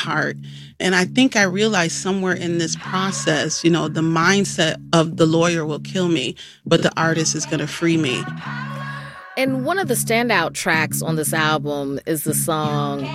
heart. And I think I realized somewhere in this process, the mindset of the lawyer will kill me, but the artist is going to free me. And one of the standout tracks on this album is the song